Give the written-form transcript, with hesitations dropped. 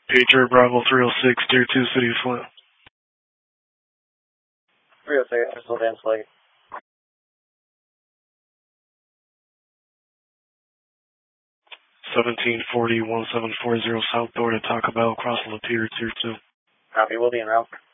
Patriot Bravo 306, Tier 2, City of Flint. 306, Crystal Dance Lake. 1740-1740 south door to Taco Bell, across Lapeer, Tier 2. Copy, we'll be en route.